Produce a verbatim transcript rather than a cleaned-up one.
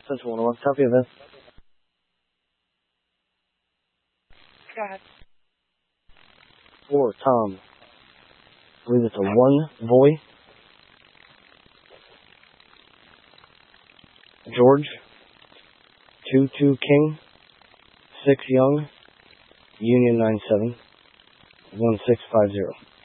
Central one oh one, copy of that. Go ahead. Four, Tom. I believe it's a one, Voy. George. Two, two, King. Six, Young. Union nine seven. One, six, five, zero.